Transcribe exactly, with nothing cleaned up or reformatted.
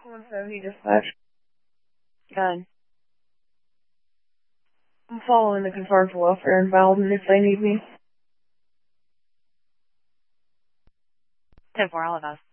one seventy dispatch. Done. I'm following the concern for welfare in Bowden if they need me. ten four, all of us.